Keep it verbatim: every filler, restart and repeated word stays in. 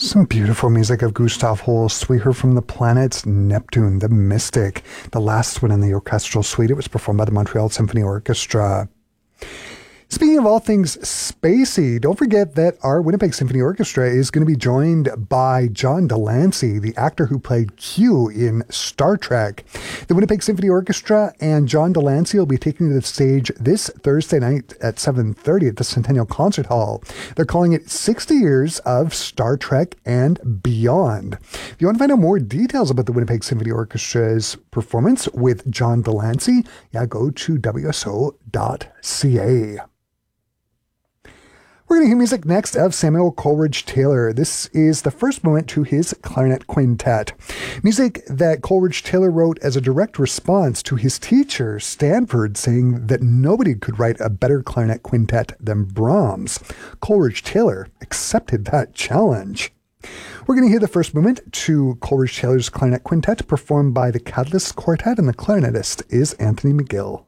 Some beautiful music of Gustav Holst. We heard from the planet Neptune, the Mystic, the last one in the orchestral suite. It was performed by the Montreal Symphony Orchestra. Speaking of all things spacey, don't forget that our Winnipeg Symphony Orchestra is going to be joined by John de Lancie, the actor who played Q in Star Trek. The Winnipeg Symphony Orchestra and John de Lancie will be taking to the stage this Thursday night at seven thirty at the Centennial Concert Hall. They're calling it sixty years of Star Trek and Beyond. If you want to find out more details about the Winnipeg Symphony Orchestra's performance with John de Lancie, yeah, go to w s o dot c a. We're going to hear music next of Samuel Coleridge Taylor. This is the first movement to his clarinet quintet. Music that Coleridge Taylor wrote as a direct response to his teacher, Stanford, saying that nobody could write a better clarinet quintet than Brahms. Coleridge Taylor accepted that challenge. We're going to hear the first movement to Coleridge Taylor's clarinet quintet performed by the Catalyst Quartet, and the clarinetist is Anthony McGill.